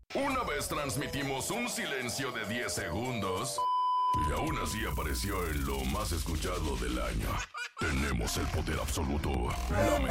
Una vez transmitimos un silencio de 10 segundos y aún así apareció en lo más escuchado del año. Tenemos el poder absoluto. La